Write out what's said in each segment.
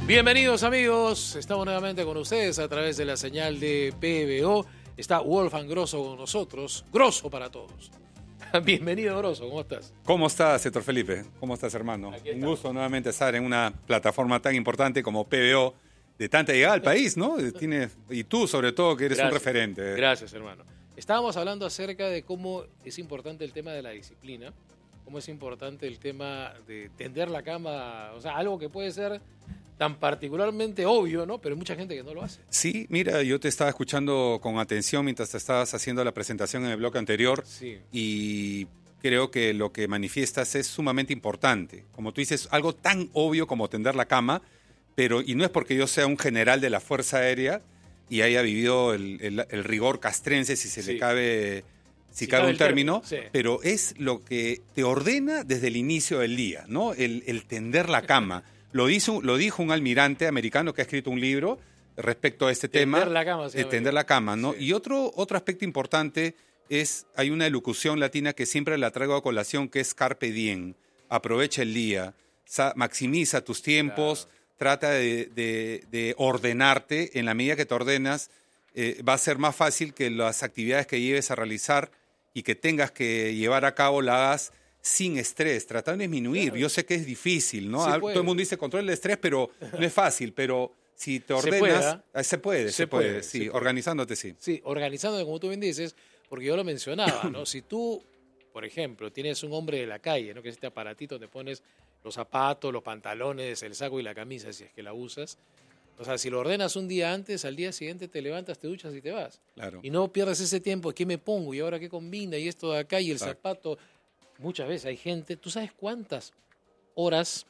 Bienvenidos amigos, estamos nuevamente con ustedes a través de la señal de PBO. Está Wolfgang Grosso con nosotros, Grosso para todos. Bienvenido Grosso, ¿cómo estás? ¿Cómo estás, Héctor Felipe? ¿Cómo estás, hermano? Un gusto nuevamente estar en una plataforma tan importante como PBO, de tanta llegada al país, ¿no? Y tú, sobre todo, que eres un referente. Gracias, hermano. Estábamos hablando acerca de cómo es importante el tema de la disciplina, cómo es importante el tema de tender la cama, o sea, algo que puede ser tan particularmente obvio, ¿no? Pero hay mucha gente que no lo hace. Sí, mira, yo te estaba escuchando con atención mientras te estabas haciendo la presentación en el bloque anterior. Sí. Y creo que lo que manifiestas es sumamente importante. Como tú dices, algo tan obvio como tender la cama, y no es porque yo sea un general de la Fuerza Aérea y haya vivido el rigor castrense, si se le cabe... Si cabe un término, sí. Pero es lo que te ordena desde el inicio del día, ¿no? El tender la cama. Lo dijo un almirante americano que ha escrito un libro respecto a este tema. Tender la cama, ¿no? Sí. Y otro aspecto importante es, hay una elocución latina que siempre la traigo a colación, que es carpe diem. Aprovecha el día, maximiza tus tiempos, trata de ordenarte. En la medida que te ordenas, va a ser más fácil que las actividades que lleves a realizar y que tengas que llevar a cabo la hagas sin estrés, tratando de disminuir. Claro. Yo sé que es difícil, ¿no? Todo el mundo dice control el estrés, pero no es fácil. Pero si te ordenas, se puede. Sí, organizándote, sí. Sí, organizándote, como tú bien dices, porque yo lo mencionaba, ¿no? Si tú, por ejemplo, tienes un hombre de la calle, ¿no? Que es este aparatito donde pones los zapatos, los pantalones, el saco y la camisa, si es que la usas. O sea, si lo ordenas un día antes, al día siguiente te levantas, te duchas y te vas. Claro. Y no pierdes ese tiempo, ¿qué me pongo? ¿Y ahora qué combina? Y esto de acá y el zapato. Muchas veces hay gente, ¿tú sabes cuántas horas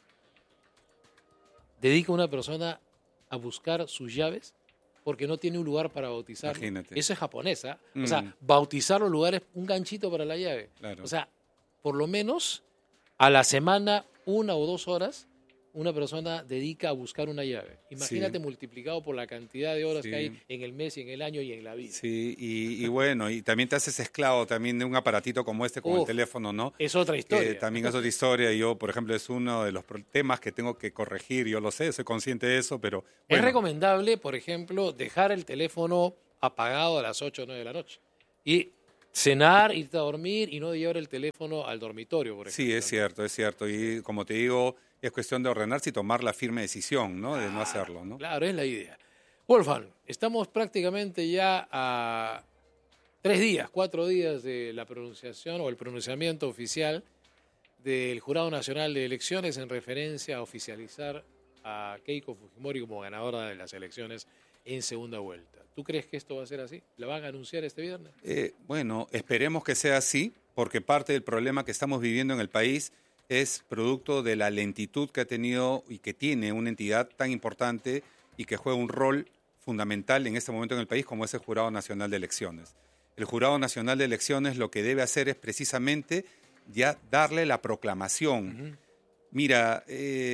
dedica una persona a buscar sus llaves? Porque no tiene un lugar para bautizar. Imagínate. Eso es japonesa. O sea, bautizar los lugares, un ganchito para la llave. Claro. O sea, por lo menos a la semana, 1 o 2 horas, una persona dedica a buscar una llave. Imagínate multiplicado por la cantidad de horas que hay en el mes y en el año y en la vida. Sí, y bueno, y también te haces esclavo también de un aparatito como este, como el teléfono, ¿no? Es otra historia. También es otra historia. Yo, por ejemplo, es uno de los temas que tengo que corregir. Yo lo sé, soy consciente de eso, pero... Bueno. Es recomendable, por ejemplo, dejar el teléfono apagado a las 8 o 9 de la noche. Y cenar, irte a dormir y no llevar el teléfono al dormitorio, por ejemplo. Sí, es cierto. Y como te digo, es cuestión de ordenarse y tomar la firme decisión, ¿no? De no hacerlo, ¿no? Claro, es la idea. Wolfgang, estamos prácticamente ya a 4 días de la pronunciación o el pronunciamiento oficial del Jurado Nacional de Elecciones en referencia a oficializar a Keiko Fujimori como ganadora de las elecciones en segunda vuelta. ¿Tú crees que esto va a ser así? ¿La van a anunciar este viernes? Bueno, esperemos que sea así, porque parte del problema que estamos viviendo en el país es producto de la lentitud que ha tenido y que tiene una entidad tan importante y que juega un rol fundamental en este momento en el país, como es el Jurado Nacional de Elecciones. El Jurado Nacional de Elecciones lo que debe hacer es precisamente ya darle la proclamación. Mira,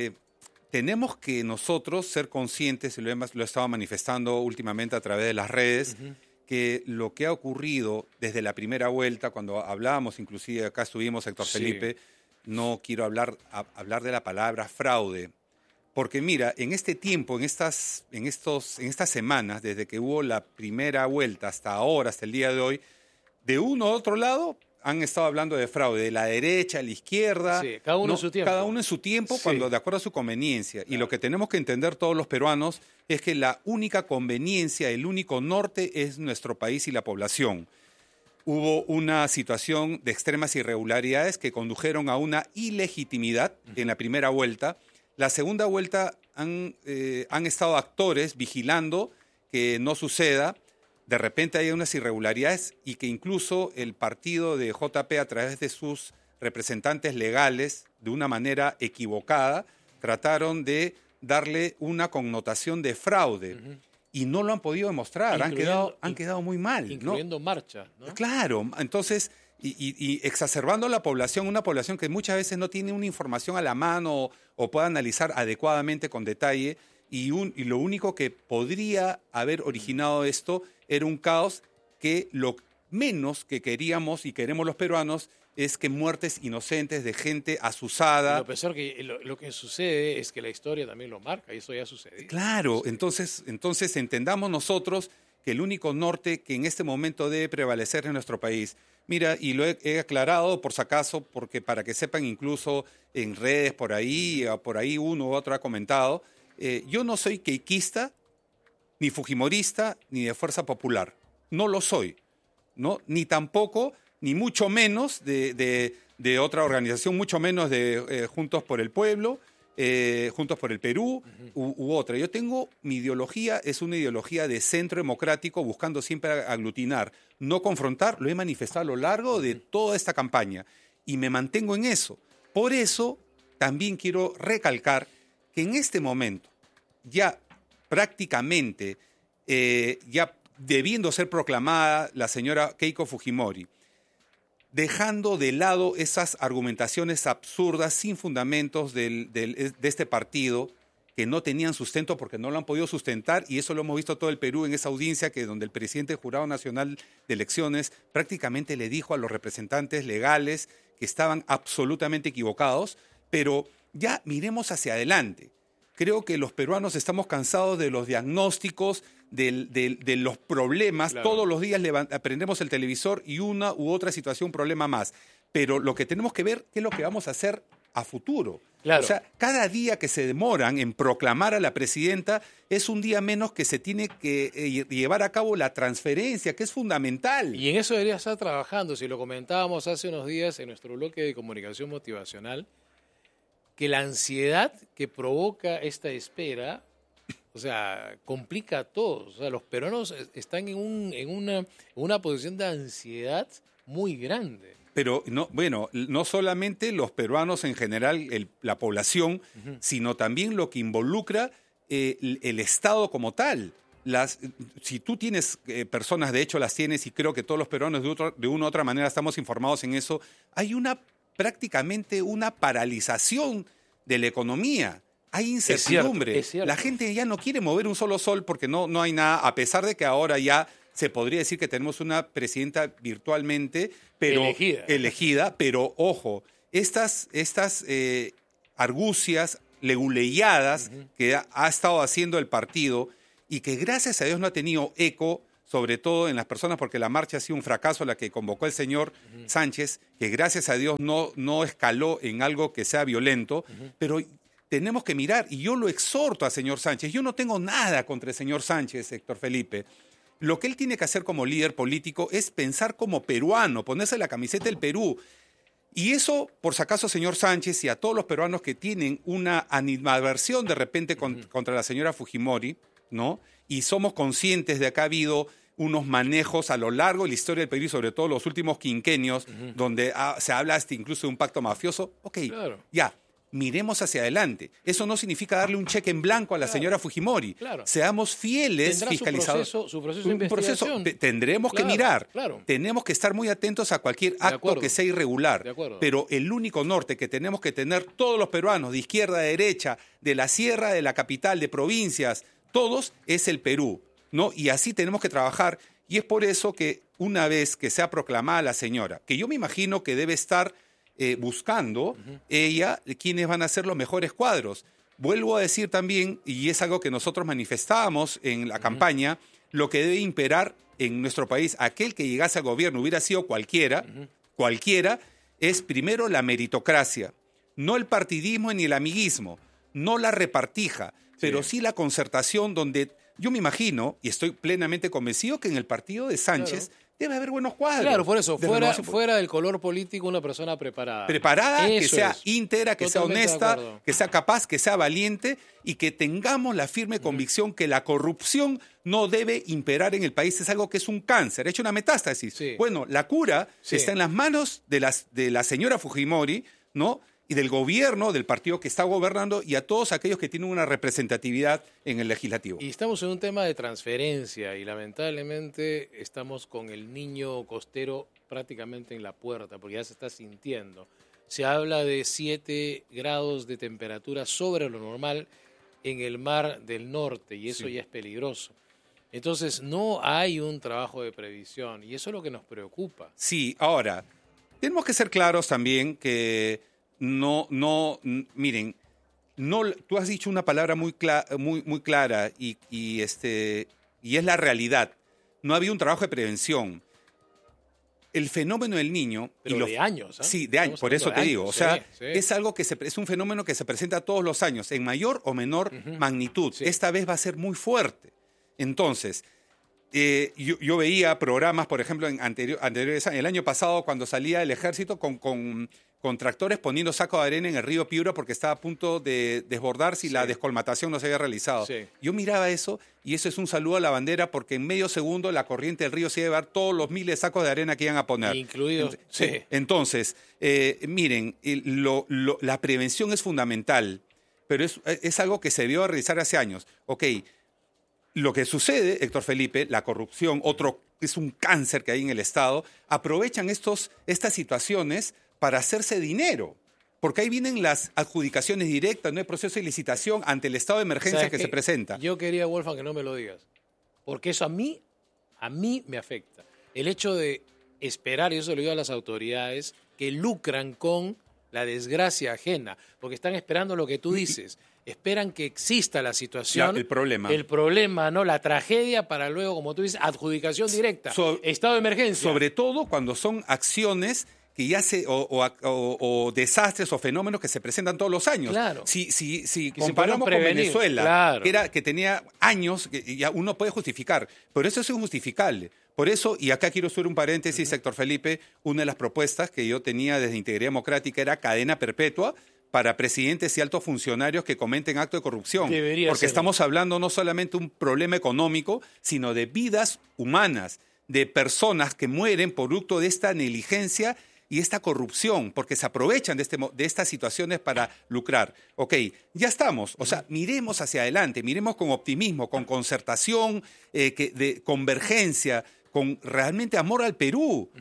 tenemos que nosotros ser conscientes, y lo he estado manifestando últimamente a través de las redes, que lo que ha ocurrido desde la primera vuelta, cuando hablábamos, inclusive acá estuvimos, Héctor Felipe, no quiero hablar de la palabra fraude, porque mira, en este tiempo, en estas semanas, desde que hubo la primera vuelta hasta ahora, hasta el día de hoy, de uno a otro lado han estado hablando de fraude, de la derecha, a la izquierda, cada uno en su tiempo. Cada uno en su tiempo, cuando de acuerdo a su conveniencia. Claro. Y lo que tenemos que entender todos los peruanos es que la única conveniencia, el único norte es nuestro país y la población. Hubo una situación de extremas irregularidades que condujeron a una ilegitimidad en la primera vuelta. La segunda vuelta han estado actores vigilando que no suceda. De repente hay unas irregularidades y que incluso el partido de JP, a través de sus representantes legales, de una manera equivocada, trataron de darle una connotación de fraude. Y no lo han podido demostrar, han quedado muy mal. Incluyendo marcha, ¿no? Claro, entonces, y exacerbando a la población, una población que muchas veces no tiene una información a la mano o pueda analizar adecuadamente con detalle, y lo único que podría haber originado esto era un caos que lo menos que queríamos y queremos los peruanos es que muertes inocentes de gente asusada. Lo peor que lo que sucede es que la historia también lo marca y eso ya sucedió. Claro, entonces entendamos nosotros que el único norte que en este momento debe prevalecer en nuestro país. Mira, y lo he aclarado por si acaso, porque para que sepan incluso en redes por ahí uno u otro ha comentado, yo no soy queiquista, ni fujimorista, ni de Fuerza Popular. No lo soy, ¿no? Ni tampoco, ni mucho menos de otra organización, mucho menos de Juntos por el Pueblo, Juntos por el Perú u otra. Yo tengo, mi ideología es una ideología de centro democrático, buscando siempre aglutinar, no confrontar. Lo he manifestado a lo largo de toda esta campaña y me mantengo en eso. Por eso también quiero recalcar que en este momento, ya prácticamente, ya debiendo ser proclamada la señora Keiko Fujimori, dejando de lado esas argumentaciones absurdas, sin fundamentos de este partido, que no tenían sustento porque no lo han podido sustentar, y eso lo hemos visto todo el Perú en esa audiencia donde el presidente del Jurado Nacional de Elecciones prácticamente le dijo a los representantes legales que estaban absolutamente equivocados, pero ya miremos hacia adelante. Creo que los peruanos estamos cansados de los diagnósticos, de los problemas. Claro. Todos los días prendemos el televisor y una u otra situación, un problema más. Pero lo que tenemos que ver, ¿qué es lo que vamos a hacer a futuro? Claro. O sea, cada día que se demoran en proclamar a la presidenta es un día menos que se tiene que llevar a cabo la transferencia, que es fundamental. Y en eso debería estar trabajando. Si lo comentábamos hace unos días en nuestro bloque de comunicación motivacional, que la ansiedad que provoca esta espera, o sea, complica a todos. O sea, los peruanos están en una posición de ansiedad muy grande. Pero no solamente los peruanos en general, la población, sino también lo que involucra el Estado como tal. Si tú tienes personas, de hecho las tienes, y creo que todos los peruanos de una u otra manera estamos informados en eso, hay prácticamente una paralización de la economía. Hay incertidumbre. Es cierto. La gente ya no quiere mover un solo sol porque no hay nada, a pesar de que ahora ya se podría decir que tenemos una presidenta virtualmente, pero elegida, pero ojo, estas argucias leguleyadas que ha estado haciendo el partido y que gracias a Dios no ha tenido eco, sobre todo en las personas, porque la marcha ha sido un fracaso, la que convocó el señor Sánchez, que gracias a Dios no escaló en algo que sea violento, pero tenemos que mirar, y yo lo exhorto al señor Sánchez. Yo no tengo nada contra el señor Sánchez, Héctor Felipe. Lo que él tiene que hacer como líder político es pensar como peruano, ponerse la camiseta del Perú. Y eso, por si acaso, señor Sánchez, y a todos los peruanos que tienen una animadversión de repente contra la señora Fujimori, ¿no? Y somos conscientes de que ha habido unos manejos a lo largo de la historia del Perú, y sobre todo los últimos quinquenios, donde se habla hasta incluso de un pacto mafioso. Ok, claro. Ya, miremos hacia adelante. Eso no significa darle un cheque en blanco a la señora Fujimori. Claro. Seamos fieles fiscalizadores. Su proceso de investigación. Tendremos que mirar. Claro. Tenemos que estar muy atentos a cualquier acto que sea irregular. Pero el único norte que tenemos que tener todos los peruanos, de izquierda a derecha, de la sierra, de la capital, de provincias, todos, es el Perú, ¿no? Y así tenemos que trabajar. Y es por eso que una vez que sea proclamada la señora, que yo me imagino que debe estar buscando ella quiénes van a ser los mejores cuadros. Vuelvo a decir también, y es algo que nosotros manifestábamos en la campaña, lo que debe imperar en nuestro país, aquel que llegase al gobierno, hubiera sido cualquiera, es primero la meritocracia, no el partidismo ni el amiguismo, no la repartija, pero sí la concertación, donde yo me imagino, y estoy plenamente convencido, que en el partido de Sánchez debe haber buenos cuadros. Claro, por eso, fuera del color político, una persona preparada. Preparada, que sea íntegra, que sea honesta, que sea capaz, que sea valiente, y que tengamos la firme convicción que la corrupción no debe imperar en el país. Es algo que es un cáncer, ha hecho una metástasis. Sí. Bueno, la cura está en las manos de la señora Fujimori, ¿no? Y del gobierno, del partido que está gobernando, y a todos aquellos que tienen una representatividad en el legislativo. Y estamos en un tema de transferencia, y lamentablemente estamos con el niño costero prácticamente en la puerta, porque ya se está sintiendo. Se habla de 7 grados de temperatura sobre lo normal en el mar del norte, y eso ya es peligroso. Entonces no hay un trabajo de previsión, y eso es lo que nos preocupa. Sí, ahora, tenemos que ser claros también que miren, tú has dicho una palabra muy clara y es la realidad. No había un trabajo de prevención. El fenómeno del niño... Pero de años, ¿eh? Sí, de años, por eso te digo. O sea, es algo es un fenómeno que se presenta todos los años, en mayor o menor magnitud. Sí. Esta vez va a ser muy fuerte. Entonces, yo veía programas, por ejemplo, en anteriores años, el año pasado, cuando salía el ejército con tractores poniendo saco de arena en el río Piura porque estaba a punto de desbordar si la descolmatación no se había realizado. Sí. Yo miraba eso y eso es un saludo a la bandera porque en medio segundo la corriente del río se iba a llevar todos los miles de sacos de arena que iban a poner. Incluidos. Sí. Entonces, miren, la prevención es fundamental, pero es algo que se debió realizar hace años. Ok, lo que sucede, Héctor Felipe, la corrupción, es un cáncer que hay en el Estado, aprovechan estas situaciones para hacerse dinero. Porque ahí vienen las adjudicaciones directas, no hay proceso de licitación ante el estado de emergencia que se presenta. Yo quería, Wolfgang, que no me lo digas. Porque eso a mí me afecta. El hecho de esperar, y eso lo digo a las autoridades, que lucran con la desgracia ajena. Porque están esperando lo que tú dices. Esperan que exista la situación. El problema. El problema, ¿no? La tragedia para luego, como tú dices, adjudicación directa. Estado de emergencia. Sobre todo cuando son acciones que ya o desastres o fenómenos que se presentan todos los años. Claro. Si comparamos con Venezuela, claro, que tenía años, que ya uno puede justificar, pero eso es injustificable. Por eso, y acá quiero hacer un paréntesis, Héctor Felipe, una de las propuestas que yo tenía desde Integridad Democrática era cadena perpetua para presidentes y altos funcionarios que cometen actos de corrupción. Porque estamos hablando no solamente de un problema económico, sino de vidas humanas, de personas que mueren producto de esta negligencia y esta corrupción, porque se aprovechan de estas situaciones para lucrar. Ok, ya estamos. O sea, miremos hacia adelante, miremos con optimismo, con concertación, de convergencia, con realmente amor al Perú.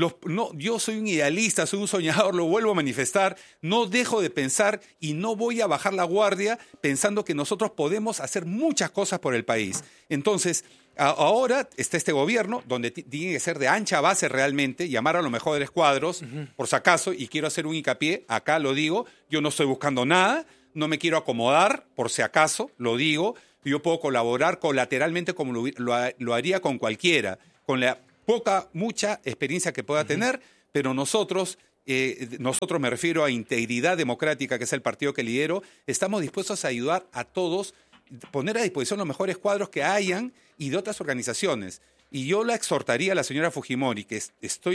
Yo soy un idealista, soy un soñador, lo vuelvo a manifestar. No dejo de pensar y no voy a bajar la guardia pensando que nosotros podemos hacer muchas cosas por el país. Entonces, ahora está este gobierno donde tiene que ser de ancha base realmente, llamar a los mejores cuadros, por si acaso, y quiero hacer un hincapié, acá lo digo, yo no estoy buscando nada, no me quiero acomodar, por si acaso, lo digo, yo puedo colaborar colateralmente como lo haría con cualquiera, con la mucha experiencia que pueda tener, pero nosotros me refiero a Integridad Democrática, que es el partido que lidero, estamos dispuestos a ayudar a todos, poner a disposición los mejores cuadros que hayan y de otras organizaciones. Y yo la exhortaría a la señora Fujimori, que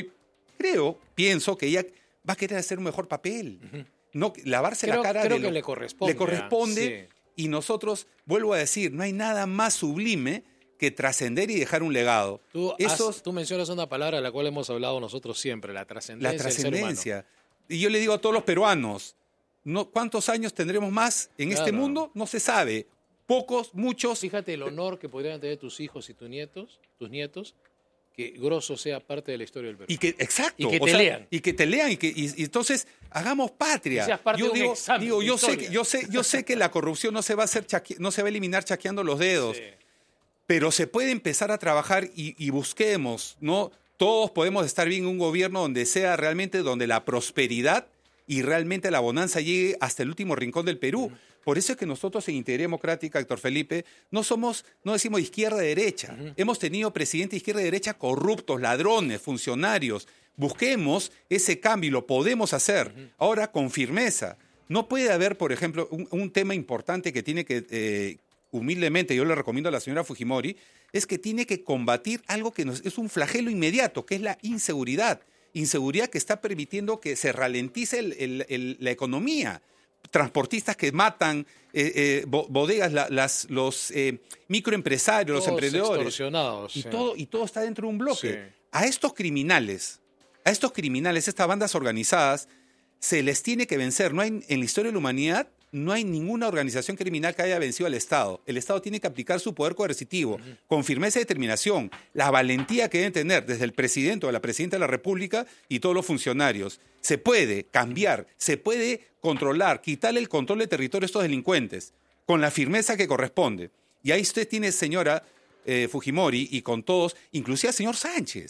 pienso que ella va a querer hacer un mejor papel. No lavarse la cara. Creo que le corresponde. Le corresponde. Sí. Y nosotros, vuelvo a decir, no hay nada más sublime que trascender y dejar un legado. Tú mencionas una palabra de la cual hemos hablado nosotros siempre, la trascendencia. La trascendencia. Y yo le digo a todos los peruanos, ¿cuántos años tendremos más en este mundo? No se sabe. Pocos, muchos. Fíjate el honor que podrían tener tus hijos y tus nietos, que Grosso sea parte de la historia del Perú. Exacto. Y que te lean. Y que te lean. Y entonces hagamos patria. Que seas parte de un examen. Yo sé que la corrupción no se va a eliminar chasqueando los dedos. Sí. Pero se puede empezar a trabajar y busquemos, ¿no? Todos podemos estar bien en un gobierno donde sea realmente, donde la prosperidad y realmente la bonanza llegue hasta el último rincón del Perú. Por eso es que nosotros en Integridad Democrática, Héctor Felipe, no decimos izquierda-derecha. Hemos tenido presidentes de izquierda y derecha corruptos, ladrones, funcionarios. Busquemos ese cambio y lo podemos hacer. Ahora, con firmeza. No puede haber, por ejemplo, un tema importante que tiene que... humildemente yo le recomiendo a la señora Fujimori, es que tiene que combatir algo que es un flagelo inmediato, que es la inseguridad. Inseguridad que está permitiendo que se ralentice la economía. Transportistas que matan, bodegas, los microempresarios, todos los emprendedores. Extorsionados. Y todo está dentro de un bloque. Sí. A estos criminales, estas bandas organizadas, se les tiene que vencer. No hay, en la historia de la humanidad, no hay ninguna organización criminal que haya vencido al Estado. El Estado tiene que aplicar su poder coercitivo con firmeza y determinación, la valentía que deben tener desde el presidente o la presidenta de la República y todos los funcionarios. Se puede cambiar, se puede controlar, quitarle el control de territorio a estos delincuentes con la firmeza que corresponde. Y ahí usted tiene, señora Fujimori, y con todos, inclusive al señor Sánchez.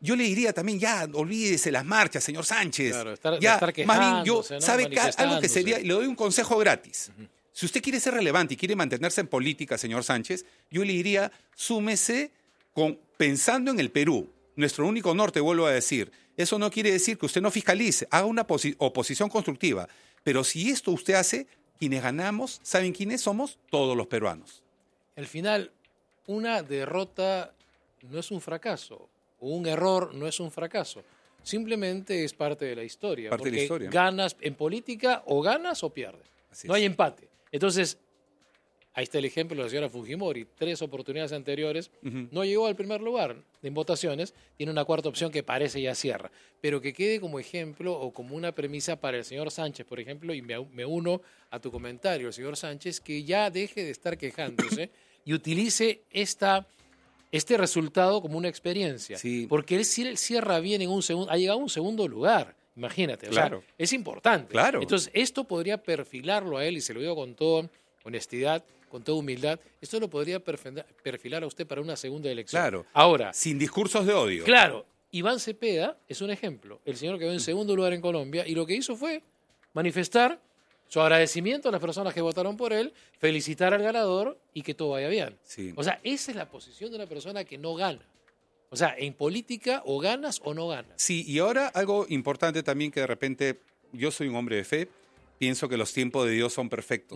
yo le diría también, ya, olvídese las marchas, señor Sánchez. Claro, ya, estar más bien, yo, quejándose, ¿no? ¿sabe algo que Manifestándose. sería? Le doy un consejo gratis. Si usted quiere ser relevante y quiere mantenerse en política, señor Sánchez, yo le diría, súmese pensando en el Perú, nuestro único norte, vuelvo a decir. Eso no quiere decir que usted no fiscalice, haga una oposición constructiva. Pero si esto usted hace, quienes ganamos, ¿saben quiénes somos? Todos los peruanos. Al final, una derrota no es un fracaso, o un error no es un fracaso. Simplemente es parte de la historia. Parte de la porque historia. ganas en política, o ganas o pierdes. Así No es. hay empate. Entonces, ahí está el ejemplo de la señora Fujimori. 3 oportunidades anteriores no llegó al primer lugar en votaciones. Tiene una cuarta opción que parece ya cierra. Pero que quede como ejemplo o como una premisa para el señor Sánchez, por ejemplo, y me uno a tu comentario, el señor Sánchez, que ya deje de estar quejándose y utilice este resultado como una experiencia. Sí. Porque él cierra bien ha llegado a un segundo lugar. Imagínate, Claro. o sea, es importante. Claro. Entonces, esto podría perfilarlo a él, y se lo digo con toda honestidad, con toda humildad, esto lo podría perfilar a usted para una segunda elección. Claro. Ahora, Sin discursos de odio. claro, Iván Cepeda es un ejemplo. El señor quedó en segundo lugar en Colombia y lo que hizo fue manifestar su agradecimiento a las personas que votaron por él, felicitar al ganador y que todo vaya bien. Sí. O sea, esa es la posición de una persona que no gana. O sea, en política o ganas o no ganas. Sí, y ahora algo importante también que de repente, yo soy un hombre de fe, pienso que los tiempos de Dios son perfectos.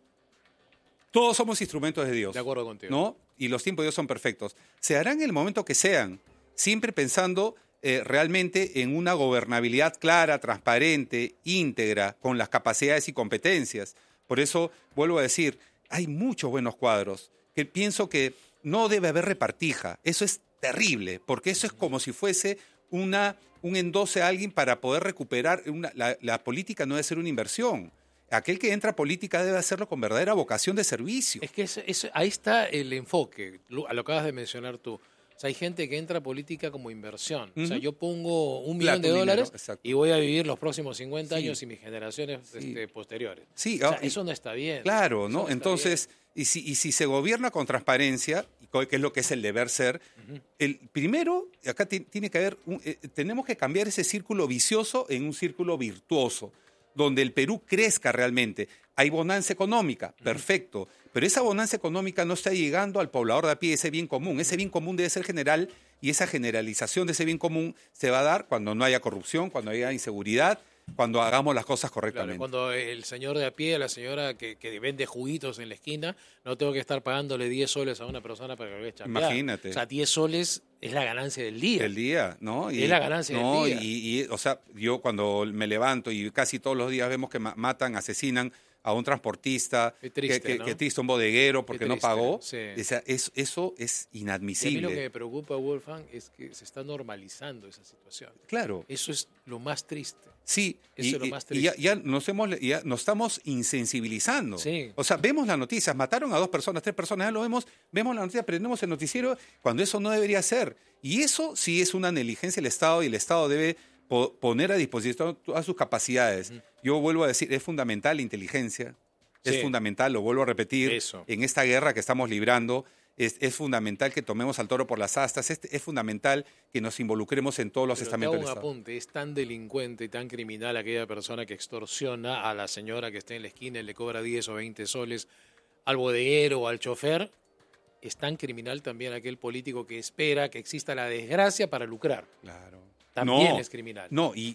Todos somos instrumentos de Dios. De acuerdo contigo. ¿No? Y los tiempos de Dios son perfectos. Se harán en el momento que sean, siempre pensando realmente en una gobernabilidad clara, transparente, íntegra, con las capacidades y competencias. Por eso, vuelvo a decir, hay muchos buenos cuadros, que pienso que no debe haber repartija. Eso es terrible, porque eso es como si fuese un endose a alguien para poder recuperar. La política no debe ser una inversión. Aquel que entra a política debe hacerlo con verdadera vocación de servicio. Es que ahí está el enfoque, lo acabas de mencionar tú. O sea, hay gente que entra a política como inversión. O sea, yo pongo $1 millón de dólares y voy a vivir los próximos 50 años y mis generaciones posteriores. Sí, o sea, eso no está bien. Claro, Eso ¿no? está Entonces, y si se gobierna con transparencia, que es lo que es el deber ser, el primero, acá tiene que haber, tenemos que cambiar ese círculo vicioso en un círculo virtuoso, donde el Perú crezca realmente. Hay bonanza económica, perfecto, pero esa bonanza económica no está llegando al poblador de a pie, ese bien común. Ese bien común debe ser general y esa generalización de ese bien común se va a dar cuando no haya corrupción, cuando haya inseguridad, cuando hagamos las cosas correctamente. Claro, cuando el señor de a pie, la señora que vende juguitos en la esquina, no tengo que estar pagándole 10 soles a una persona para que lo vaya a chambear. Imagínate. O sea, 10 soles es la ganancia del día. El día, ¿no? Es la ganancia del día. O sea, yo cuando me levanto y casi todos los días vemos que matan, asesinan a un transportista, Qué triste, ¿no? que triste, un bodeguero porque Qué no triste, pagó. sí. O sea, eso es Y a inadmisible. mí lo que me preocupa, Wolfgang, es que se está normalizando esa situación. Claro. Eso es lo más triste. Sí, Eso es lo más y ya, triste. ya nos estamos insensibilizando. Sí. O sea, vemos las noticias, mataron a 2 personas, 3 personas, ya lo vemos la noticia, prendemos el noticiero cuando eso no debería ser. Y eso sí es una negligencia del Estado y el Estado debe poner a disposición todas sus capacidades. Yo vuelvo a decir, es fundamental la inteligencia, es fundamental, lo vuelvo a repetir, en esta guerra que estamos librando. Es fundamental que tomemos al toro por las astas, es fundamental que nos involucremos en todos los Pero estamentos te del hago un Estado. apunte, es tan delincuente y tan criminal aquella persona que extorsiona a la señora que está en la esquina y le cobra 10 o 20 soles, al bodeguero o al chofer. Es tan criminal también aquel político que espera que exista la desgracia para lucrar. Claro. También es criminal.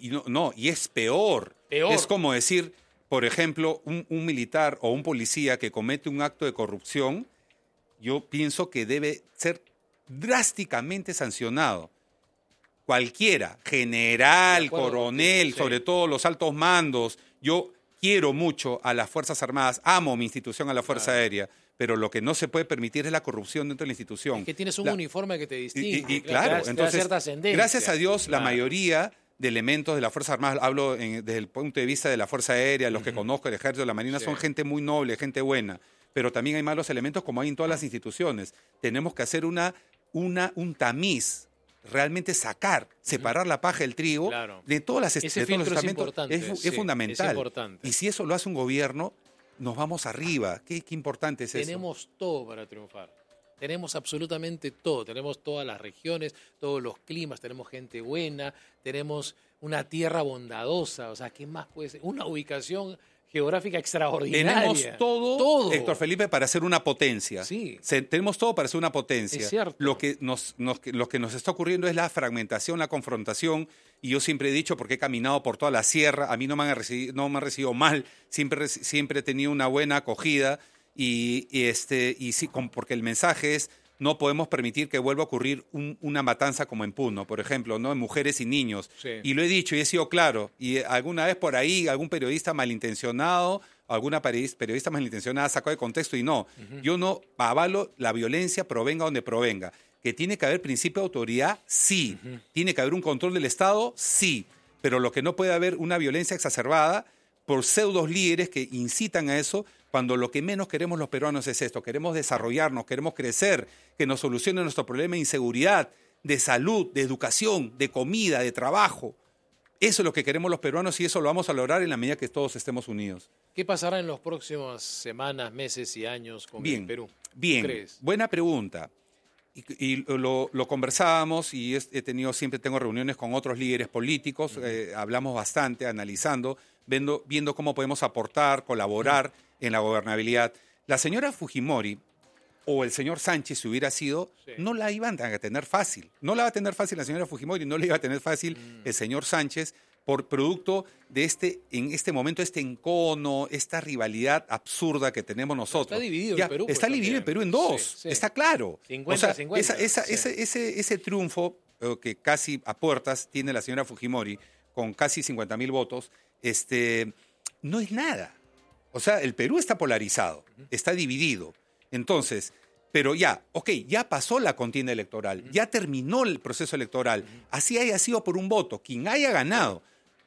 Y es peor. Peor. Es como decir, por ejemplo, un militar o un policía que comete un acto de corrupción, yo pienso que debe ser drásticamente sancionado. Cualquiera, general, coronel, sobre todo los altos mandos. Yo quiero mucho a las Fuerzas Armadas, amo mi institución, a la Fuerza Aérea, pero lo que no se puede permitir es la corrupción dentro de la institución. Es que tienes un uniforme que te distingue. Y claro, te da entonces, cierta ascendencia. gracias a Dios, la mayoría de elementos de las Fuerzas Armadas, hablo desde el punto de vista de la Fuerza Aérea, los que conozco, el Ejército, la Marina, son gente muy noble, gente buena, pero también hay malos elementos como hay en todas las instituciones. Tenemos que hacer un tamiz, realmente separar la paja del trigo de todas las Ese de todos los filtro es estamentos. importante. Es fundamental. Es importante. Y si eso lo hace un gobierno, nos vamos arriba. Qué importante es eso. Tenemos todo para triunfar. Tenemos absolutamente todo, tenemos todas las regiones, todos los climas, tenemos gente buena, tenemos una tierra bondadosa, o sea, ¿qué más puede ser? Una ubicación geográfica extraordinaria. Tenemos todo, Héctor Felipe, para ser una potencia. Sí. Tenemos todo para ser una potencia. Es cierto. Lo que nos está ocurriendo es la fragmentación, la confrontación. Y yo siempre he dicho, porque he caminado por toda la sierra, a mí no me han recibido mal, siempre he tenido una buena acogida. Y sí, porque el mensaje es: no podemos permitir que vuelva a ocurrir una matanza como en Puno, por ejemplo, ¿no? En mujeres y niños. Sí. Y lo he dicho y he sido claro. Y alguna vez por ahí algún periodista malintencionado, alguna periodista malintencionada sacó de contexto y no. Yo no avalo la violencia, provenga donde provenga. ¿Que tiene que haber principio de autoridad? Sí. ¿Tiene que haber un control del Estado? Sí. Pero lo que no puede haber una violencia exacerbada por pseudos líderes que incitan a eso, cuando lo que menos queremos los peruanos es esto. Queremos desarrollarnos, queremos crecer, que nos solucione nuestro problema de inseguridad, de salud, de educación, de comida, de trabajo. Eso es lo que queremos los peruanos y eso lo vamos a lograr en la medida que todos estemos unidos. ¿Qué pasará en las próximas semanas, meses y años con el Perú? Bien, ¿Crees? buena pregunta. Y lo conversábamos y siempre tengo reuniones con otros líderes políticos, hablamos bastante, analizando, viendo cómo podemos aportar, colaborar en la gobernabilidad. La señora Fujimori o el señor Sánchez, si hubiera sido, no la iban a tener fácil. No la va a tener fácil la señora Fujimori, no la iba a tener fácil el señor Sánchez, por producto de en este momento, este encono, esta rivalidad absurda que tenemos nosotros. Está dividido el Perú. Está dividido el Perú en dos, sí. está claro. 50-50. Ese triunfo que casi a puertas tiene la señora Fujimori, con casi 50.000 votos, no es nada. O sea, el Perú está polarizado, está dividido. Entonces, pero ya pasó la contienda electoral, ya terminó el proceso electoral, así haya sido por un voto, quien haya ganado,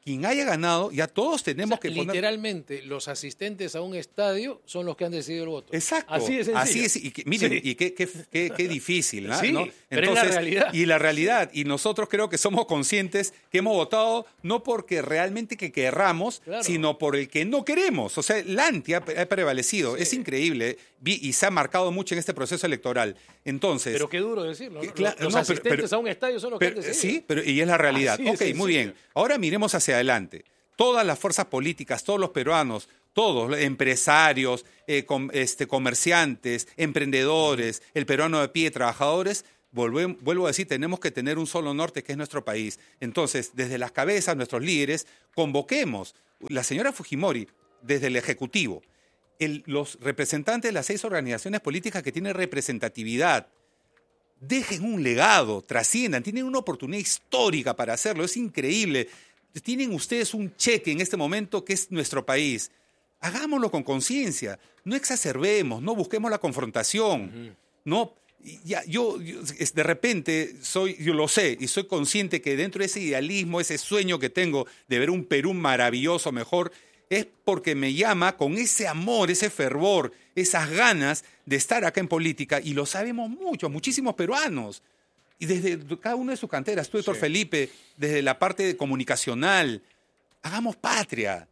ya todos tenemos que poner... Literalmente, los asistentes a un estadio son los que han decidido el voto. Exacto. Así es sencillo. Así es. Miren, y qué difícil, ¿no? Sí, ¿no? pero es la realidad. Y la realidad. Y nosotros creo que somos conscientes que hemos votado no porque realmente que querramos, sino por el que no queremos. O sea, el anti ha prevalecido. Sí. Es increíble. Y se ha marcado mucho en este proceso electoral. Entonces... Pero qué duro decirlo, ¿no? Los asistentes a un estadio son los que han decidido. Sí, y es la realidad. Muy bien. Ahora miremos hacia adelante. Todas las fuerzas políticas, todos los peruanos, todos, empresarios, comerciantes, emprendedores, el peruano de pie, trabajadores, vuelvo a decir, tenemos que tener un solo norte, que es nuestro país. Entonces, desde las cabezas, nuestros líderes, convoquemos. La señora Fujimori, desde el Ejecutivo, los representantes de las 6 organizaciones políticas que tienen representatividad, dejen un legado, trasciendan, tienen una oportunidad histórica para hacerlo, es increíble. Tienen ustedes un cheque en este momento que es nuestro país. Hagámoslo con conciencia, no exacerbemos, no busquemos la confrontación. No, yo de repente yo lo sé y soy consciente que dentro de ese idealismo, ese sueño que tengo de ver un Perú maravilloso, mejor, es porque me llama con ese amor, ese fervor, esas ganas de estar acá en política, y lo sabemos muchísimos peruanos. Y desde cada uno de sus canteras, tú, Héctor Felipe, desde la parte comunicacional, hagamos patria.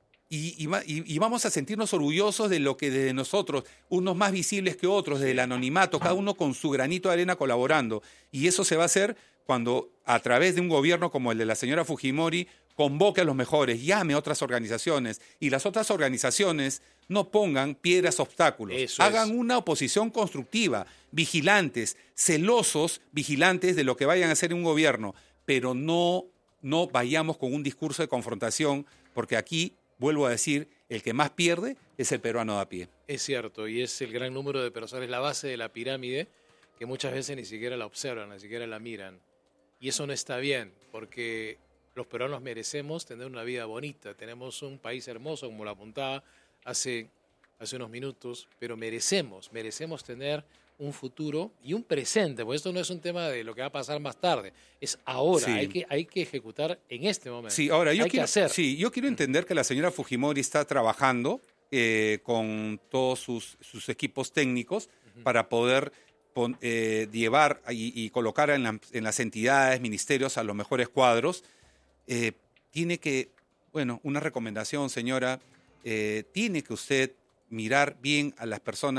Y vamos a sentirnos orgullosos de lo que desde nosotros, unos más visibles que otros, desde el anonimato, cada uno con su granito de arena colaborando. Y eso se va a hacer cuando, a través de un gobierno como el de la señora Fujimori, convoque a los mejores, llame a otras organizaciones, y las otras organizaciones no pongan piedras, obstáculos. Hagan una oposición constructiva, vigilantes, celosos, vigilantes de lo que vayan a hacer en un gobierno, pero no vayamos con un discurso de confrontación, porque aquí, vuelvo a decir, el que más pierde es el peruano de a pie. Es cierto, y es el gran número de personas, la base de la pirámide, que muchas veces ni siquiera la observan, ni siquiera la miran. Y eso no está bien, porque los peruanos merecemos tener una vida bonita. Tenemos un país hermoso, como lo apuntaba hace unos minutos, pero merecemos tener un futuro y un presente, porque esto no es un tema de lo que va a pasar más tarde, es ahora, sí. hay que ejecutar en este momento. Sí, ahora yo quiero entender que la señora Fujimori está trabajando con todos sus equipos técnicos para poder llevar y colocar en las entidades, ministerios, a los mejores cuadros. Tiene que, una recomendación, señora, tiene que usted mirar bien a las personas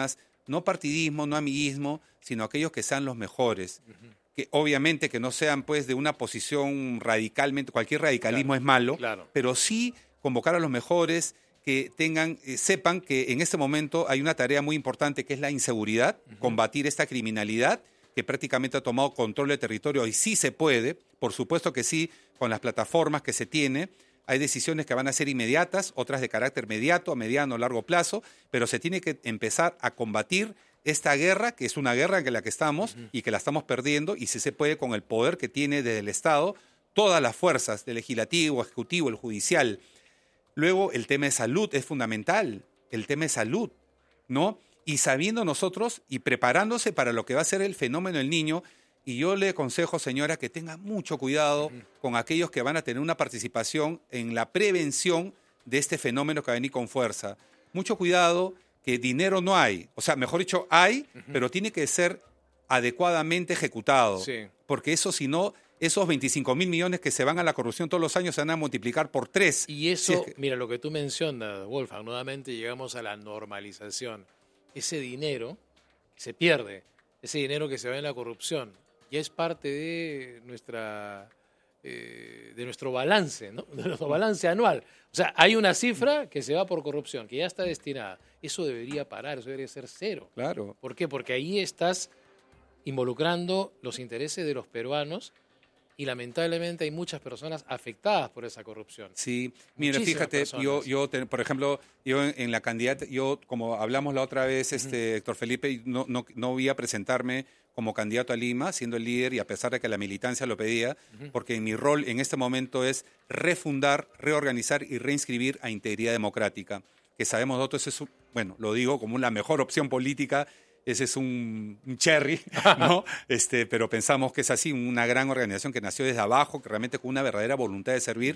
no partidismo, no amiguismo, sino aquellos que sean los mejores. Que obviamente que no sean pues de una posición radicalmente, cualquier radicalismo es malo, pero sí convocar a los mejores que tengan, sepan que en este momento hay una tarea muy importante que es la inseguridad, combatir esta criminalidad que prácticamente ha tomado control del territorio y sí se puede, por supuesto que sí, con las plataformas que se tiene. Hay decisiones que van a ser inmediatas, otras de carácter mediato, a mediano, largo plazo, pero se tiene que empezar a combatir esta guerra, que es una guerra en la que estamos y que la estamos perdiendo, y si se puede con el poder que tiene desde el Estado, todas las fuerzas, del legislativo, ejecutivo, el judicial. Luego, el tema de salud es fundamental, el tema de salud, ¿no? Y sabiendo nosotros y preparándose para lo que va a ser el fenómeno del Niño, y yo le aconsejo, señora, que tenga mucho cuidado con aquellos que van a tener una participación en la prevención de este fenómeno que va a venir con fuerza. Mucho cuidado, que dinero no hay. O sea, mejor dicho, hay, pero tiene que ser adecuadamente ejecutado. Sí. Porque eso, si no, esos 25.000 millones que se van a la corrupción todos los años se van a multiplicar por 3. Y eso, mira, lo que tú mencionas, Wolfgang, nuevamente llegamos a la normalización. Ese dinero se pierde, ese dinero que se va en la corrupción, ya es parte de nuestro balance, ¿no? De nuestro balance anual. O sea, hay una cifra que se va por corrupción, que ya está destinada. Eso debería parar, eso debería ser 0. Claro. ¿Por qué? Porque ahí estás involucrando los intereses de los peruanos y lamentablemente hay muchas personas afectadas por esa corrupción. Sí, mira, Muchísimas fíjate, yo por ejemplo, yo en la candidata, como hablamos la otra vez, Héctor Felipe, no voy a presentarme como candidato a Lima, siendo el líder y a pesar de que la militancia lo pedía, porque mi rol en este momento es refundar, reorganizar y reinscribir a Integridad Democrática, que sabemos nosotros es, bueno, lo digo como la mejor opción política. Ese es un cherry, ¿no? Pero pensamos que es así, una gran organización que nació desde abajo, que realmente con una verdadera voluntad de servir.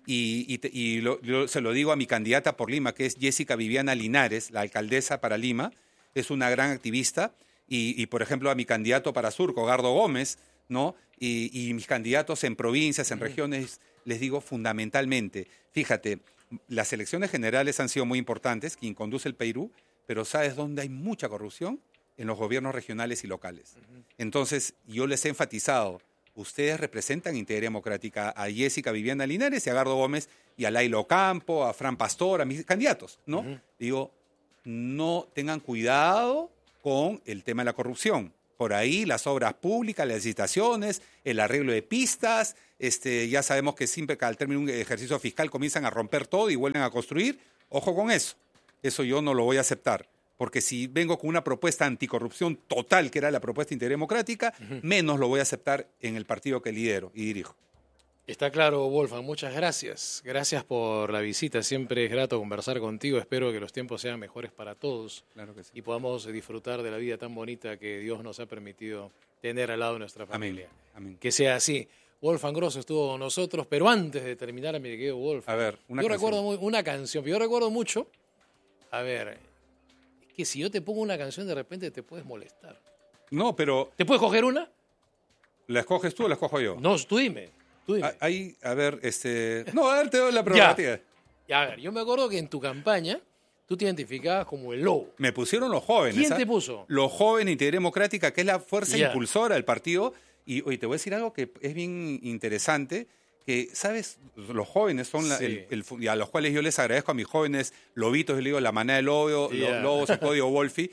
Yo se lo digo a mi candidata por Lima, que es Jessica Viviana Linares, la alcaldesa para Lima, es una gran activista. Y por ejemplo, a mi candidato para Surco, Gardo Gómez, ¿no? Y mis candidatos en provincias, en regiones, les digo fundamentalmente, fíjate, las elecciones generales han sido muy importantes, quien conduce el Perú, pero ¿sabes dónde hay mucha corrupción? En los gobiernos regionales y locales. Entonces, yo les he enfatizado, ustedes representan Integridad Democrática, a Jessica Viviana Linares y a Gardo Gómez y a Lailo Campo, a Fran Pastor, a mis candidatos, ¿no? Digo, no tengan cuidado con el tema de la corrupción. Por ahí las obras públicas, las licitaciones, el arreglo de pistas, ya sabemos que siempre que al término de un ejercicio fiscal comienzan a romper todo y vuelven a construir. Ojo con eso. Eso yo no lo voy a aceptar. Porque si vengo con una propuesta anticorrupción total, que era la propuesta Integridad Democrática, menos lo voy a aceptar en el partido que lidero y dirijo. Está claro, Wolfgang. Muchas gracias. Gracias por la visita. Siempre es grato conversar contigo. Espero que los tiempos sean mejores para todos. Claro que sí. Y podamos disfrutar de la vida tan bonita que Dios nos ha permitido tener al lado de nuestra familia. Amén. Que sea así. Wolfgang Grosso estuvo con nosotros, pero antes de terminar, mi querido Wolfgang, a ver, una canción. Yo recuerdo mucho. A ver, es que si yo te pongo una canción, de repente te puedes molestar. No, pero... ¿Te puedes coger una? ¿La escoges tú o la escojo yo? No, tú dime. Ahí, a ver, No, a ver, te doy la prerrogativa. Ya, a ver, yo me acuerdo que en tu campaña tú te identificabas como el lobo. Me pusieron los jóvenes. ¿Quién te puso? Los jóvenes, Integridad Democrática, que es la fuerza impulsora del partido. Y oye, te voy a decir algo que es bien interesante, que, ¿sabes? Los jóvenes son y a los cuales yo les agradezco a mis jóvenes lobitos, yo le digo la manada de lobos, el código Wolfi,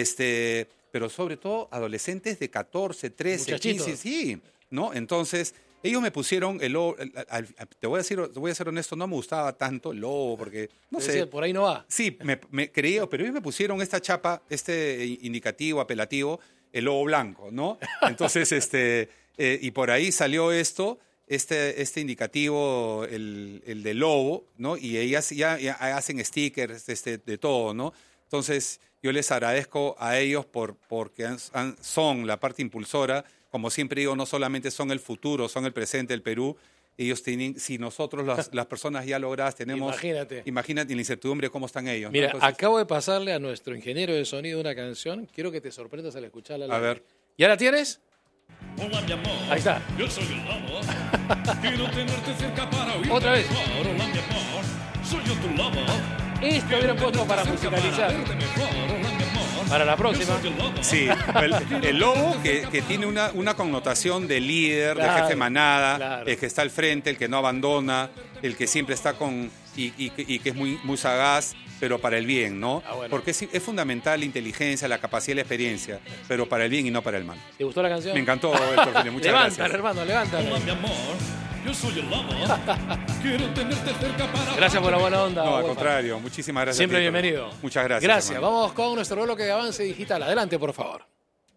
pero sobre todo adolescentes de 14, 13, Muchachitos. 15, sí, ¿no? Entonces, ellos me pusieron el lobo, te voy a ser honesto, no me gustaba tanto el lobo, porque, no sé. Decir, por ahí no va. Sí, me creía, pero ellos me pusieron esta chapa, indicativo, apelativo, el lobo blanco, ¿no? Entonces, y por ahí salió esto, este indicativo, el de lobo, ¿no? Y ellas ya hacen stickers, de todo, ¿no? Entonces, yo les agradezco a ellos porque son la parte impulsora. Como siempre digo, no solamente son el futuro, son el presente del Perú. Ellos tienen, si nosotros las personas ya logradas tenemos... Imagínate la incertidumbre cómo están ellos. Mira, ¿no? Entonces, acabo de pasarle a nuestro ingeniero de sonido una canción. Quiero que te sorprendas al escucharla. A ver. ¿Ya la tienes? Hola, mi amor. Ahí está. Yo soy el lobo. Quiero tenerte cerca para oírte Otra vez. mejor. Hola, mi amor. Soy yo tu lobo. Esto hubiera puesto para musicalizar. Verte mejor. Hola, mi amor. Para la próxima. Sí, el lobo que tiene una connotación de líder, Claro, de jefe manada, claro. el que está al frente, el que no abandona, el que siempre está y que es muy, muy sagaz, pero para el bien, ¿no? Bueno. Porque es fundamental la inteligencia, la capacidad y la experiencia, pero para el bien y no para el mal. ¿Te gustó la canción? Me encantó, Héctor Felipe, muchas Levántala, gracias. hermano, levántala. Hola, mi amor, yo soy el lobo. Quiero tenerte cerca para... Gracias por la buena onda. No, al Wolfgang. contrario, muchísimas gracias. Siempre a ti, Héctor. bienvenido. Muchas gracias. Gracias. hermano. Vamos con nuestro bloque de avance digital. Adelante, por favor.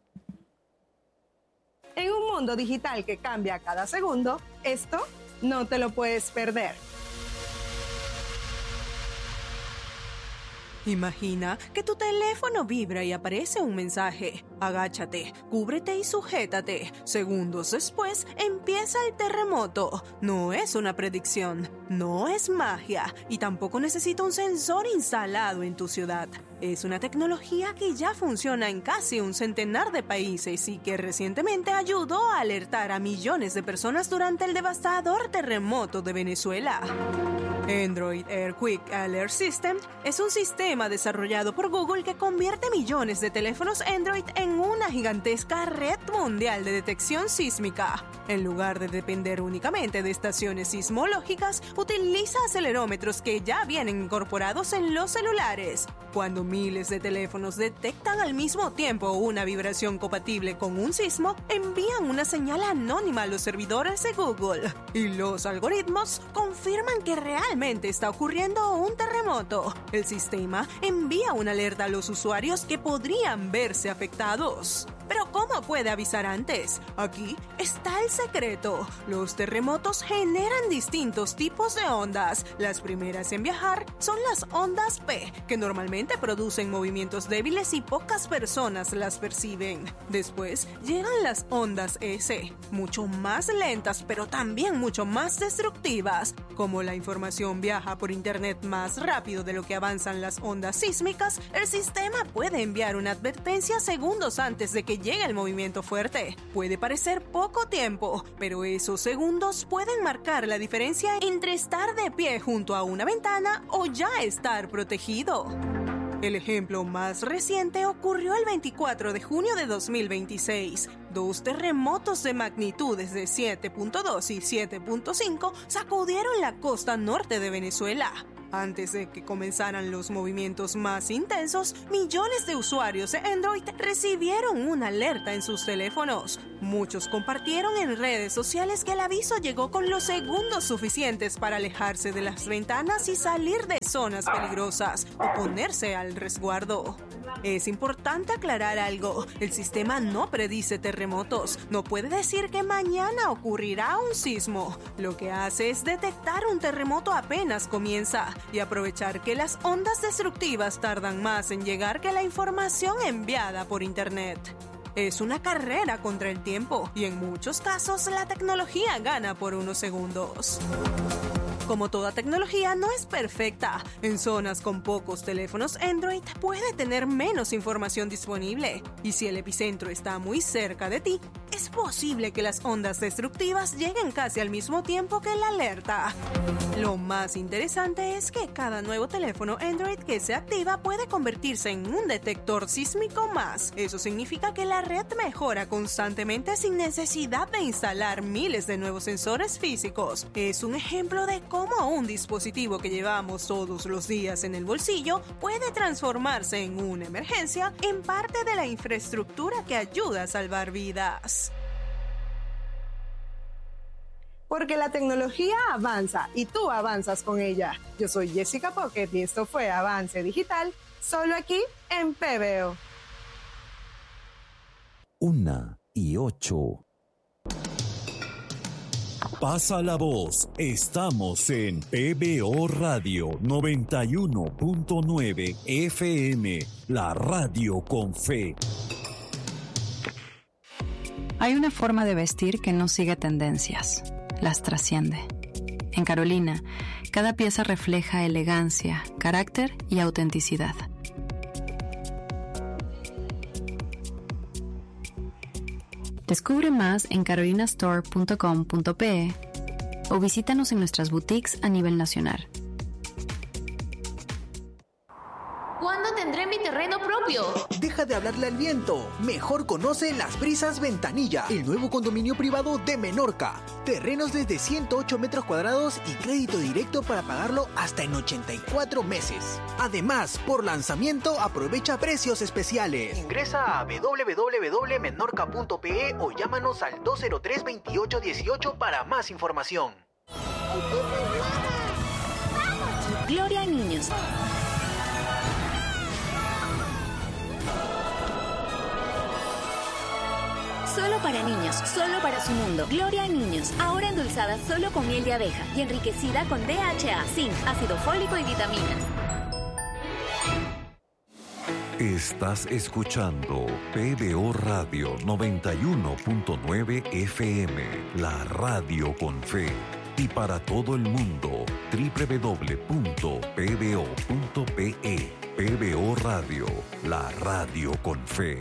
En un mundo digital que cambia cada segundo, esto no te lo puedes perder. Imagina que tu teléfono vibra y aparece un mensaje. Agáchate, cúbrete y sujétate. Segundos después empieza el terremoto. No es una predicción, no es magia y tampoco necesita un sensor instalado en tu ciudad. Es una tecnología que ya funciona en casi un centenar de países y que recientemente ayudó a alertar a millones de personas durante el devastador terremoto de Venezuela. Android Air Quick Alert System es un sistema desarrollado por Google que convierte millones de teléfonos Android en una gigantesca red mundial de detección sísmica. En lugar de depender únicamente de estaciones sismológicas, utiliza acelerómetros que ya vienen incorporados en los celulares. Cuando miles de teléfonos detectan al mismo tiempo una vibración compatible con un sismo, envían una señal anónima a los servidores de Google. Y los algoritmos confirman que realmente está ocurriendo un terremoto. El sistema envía una alerta a los usuarios que podrían verse afectados. Pero ¿cómo puede avisar antes? Aquí está el secreto. Los terremotos generan distintos tipos de ondas. Las primeras en viajar son las ondas P, que normalmente producen movimientos débiles y pocas personas las perciben. Después llegan las ondas S, mucho más lentas pero también mucho más destructivas. Como la información viaja por internet más rápido de lo que avanzan las ondas sísmicas, el sistema puede enviar una advertencia segundos antes de que llegue el movimiento fuerte. Puede parecer poco tiempo, pero esos segundos pueden marcar la diferencia entre estar de pie junto a una ventana o ya estar protegido. El ejemplo más reciente ocurrió el 24 de junio de 2026. Dos terremotos de magnitudes de 7.2 y 7.5 sacudieron la costa norte de Venezuela. Antes de que comenzaran los movimientos más intensos, millones de usuarios de Android recibieron una alerta en sus teléfonos. Muchos compartieron en redes sociales que el aviso llegó con los segundos suficientes para alejarse de las ventanas y salir de zonas peligrosas o ponerse al resguardo. Es importante aclarar algo. El sistema no predice terremotos. No puede decir que mañana ocurrirá un sismo. Lo que hace es detectar un terremoto apenas comienza y aprovechar que las ondas destructivas tardan más en llegar que la información enviada por internet. Es una carrera contra el tiempo y en muchos casos la tecnología gana por unos segundos. Como toda tecnología, no es perfecta. En zonas con pocos teléfonos Android puede tener menos información disponible. Y si el epicentro está muy cerca de ti, es posible que las ondas destructivas lleguen casi al mismo tiempo que la alerta. Lo más interesante es que cada nuevo teléfono Android que se activa puede convertirse en un detector sísmico más. Eso significa que la red mejora constantemente sin necesidad de instalar miles de nuevos sensores físicos. Es un ejemplo de cómo un dispositivo que llevamos todos los días en el bolsillo puede transformarse en una emergencia en parte de la infraestructura que ayuda a salvar vidas. Porque la tecnología avanza y tú avanzas con ella. Yo soy Jessica Pocket y esto fue Avance Digital, solo aquí en PBO. 1:08. Pasa la voz, estamos en PBO Radio 91.9 FM, la radio con fe. Hay una forma de vestir que no sigue tendencias, las trasciende. En Carolina, cada pieza refleja elegancia, carácter y autenticidad. Descubre más en carolinastore.com.pe o visítanos en nuestras boutiques a nivel nacional. ¿Cuándo tendré mi terreno propio? Deja deja de hablarle al viento. Mejor conoce Las Brisas Ventanilla, el nuevo condominio privado de Menorca. Terrenos desde 108 metros cuadrados y crédito directo para pagarlo hasta en 84 meses. Además, por lanzamiento aprovecha precios especiales. Ingresa a www.menorca.pe o llámanos al 203-2818 para más información. Gloria a Niños. Solo para niños, solo para su mundo. Gloria a Niños, ahora endulzada solo con miel de abeja y enriquecida con DHA, zinc, ácido fólico y vitaminas. Estás escuchando PBO Radio 91.9 FM, la radio con fe. Y para todo el mundo, www.pbo.pe. PBO Radio, la radio con fe.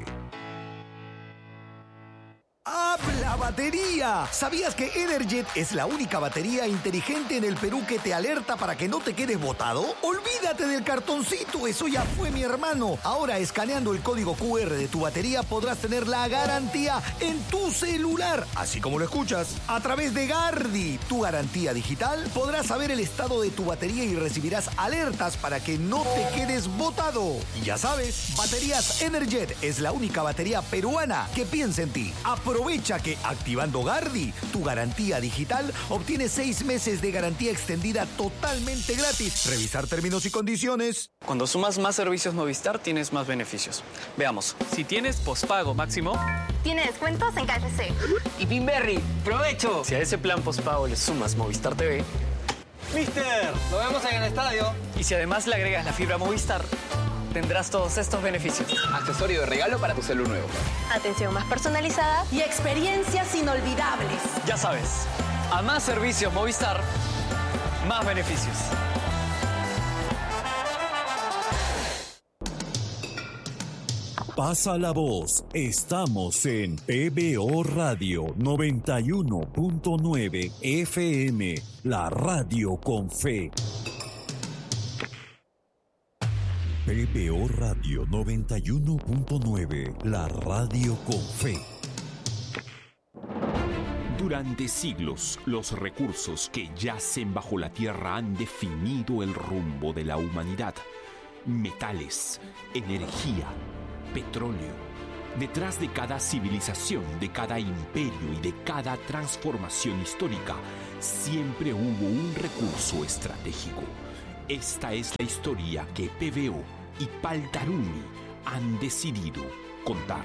¡Habla batería! ¿Sabías que Energet es la única batería inteligente en el Perú que te alerta para que no te quedes botado? ¡Olvídate del cartoncito! Eso ya fue, mi hermano. Ahora, escaneando el código QR de tu batería, podrás tener la garantía en tu celular. Así como lo escuchas. A través de Gardi, tu garantía digital, podrás saber el estado de tu batería y recibirás alertas para que no te quedes botado. Y ya sabes, Baterías Energet es la única batería peruana que piensa en ti. Aprovecha que activando Gardi, tu garantía digital, obtienes 6 meses de garantía extendida totalmente gratis. Revisar términos y condiciones. Cuando sumas más servicios Movistar, tienes más beneficios. Veamos. Si tienes pospago máximo, tiene descuentos en KFC. Y Pinberry, ¡provecho! Si a ese plan pospago le sumas Movistar TV, ¡Mister! ¡Nos vemos en el estadio! Y si además le agregas la fibra Movistar, tendrás todos estos beneficios. Accesorio de regalo para tu celu nuevo. Atención más personalizada y experiencias inolvidables. Ya sabes, a más servicios Movistar, más beneficios. Pasa la voz. Estamos en PBO Radio 91.9 FM, la radio con fe. PBO Radio 91.9, la radio con fe. Durante siglos, los recursos que yacen bajo la tierra han definido el rumbo de la humanidad. Metales, energía, petróleo. Detrás de cada civilización, de cada imperio y de cada transformación histórica, siempre hubo un recurso estratégico. Esta es la historia que PBO y Paltarumi han decidido contar.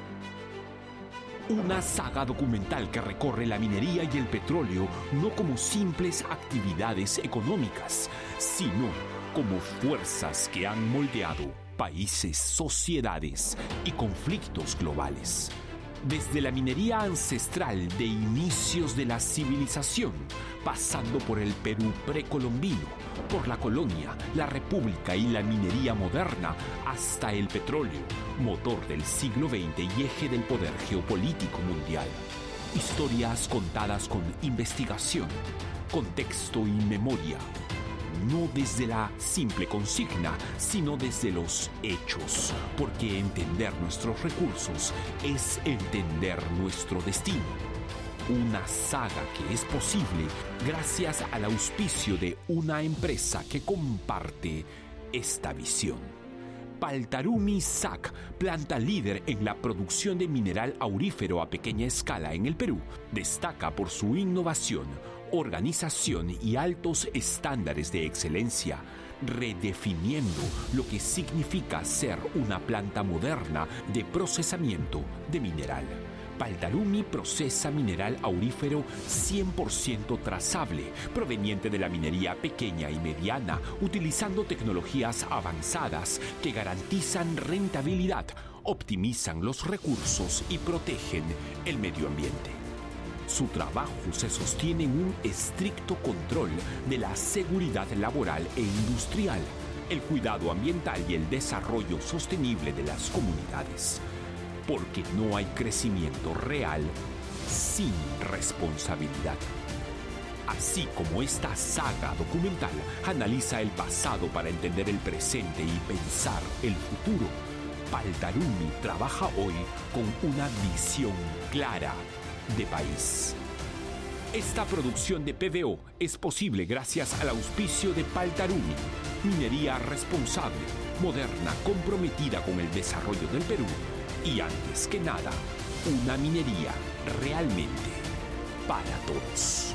Una saga documental que recorre la minería y el petróleo no como simples actividades económicas, sino como fuerzas que han moldeado países, sociedades y conflictos globales. Desde la minería ancestral de inicios de la civilización, pasando por el Perú precolombino, por la colonia, la república y la minería moderna, hasta el petróleo, motor del siglo XX y eje del poder geopolítico mundial. Historias contadas con investigación, contexto y memoria. No desde la simple consigna, sino desde los hechos, porque entender nuestros recursos es entender nuestro destino. Una saga que es posible gracias al auspicio de una empresa que comparte esta visión. Paltarumi SAC, planta líder en la producción de mineral aurífero a pequeña escala en el Perú, destaca por su innovación, organización y altos estándares de excelencia, redefiniendo lo que significa ser una planta moderna de procesamiento de mineral. Paltarumi procesa mineral aurífero 100% trazable, proveniente de la minería pequeña y mediana, utilizando tecnologías avanzadas que garantizan rentabilidad, optimizan los recursos y protegen el medio ambiente. Su trabajo se sostiene en un estricto control de la seguridad laboral e industrial, el cuidado ambiental y el desarrollo sostenible de las comunidades. Porque no hay crecimiento real sin responsabilidad. Así como esta saga documental analiza el pasado para entender el presente y pensar el futuro, Paltarumi trabaja hoy con una visión clara de país. Esta producción de PBO es posible gracias al auspicio de Paltarumi, minería responsable, moderna, comprometida con el desarrollo del Perú y, antes que nada, una minería realmente para todos.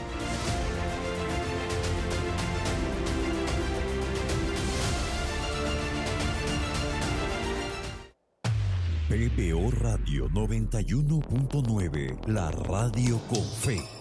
PBO Radio 91.9, la radio con fe.